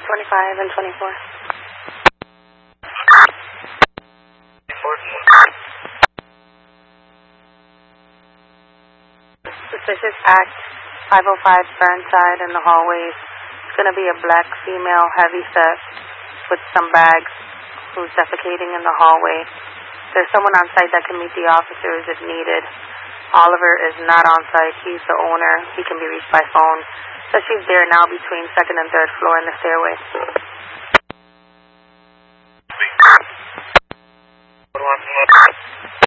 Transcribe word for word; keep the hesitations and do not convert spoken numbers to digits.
twenty-five and twenty-four. Suspicious act, five oh five Burnside in the hallways. It's going to be a black female heavy set with some bags who's defecating in the hallway. There's someone on site that can meet the officers if needed. Oliver is not on site. He's the owner. He can be reached by phone. So she's there now between second and third floor in the stairway.